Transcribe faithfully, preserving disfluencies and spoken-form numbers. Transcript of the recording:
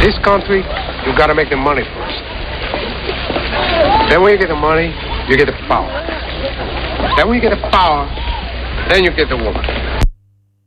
this country, you got to make the money first. Then when you get the money, you get the power. Then when you get the power, then you get the woman.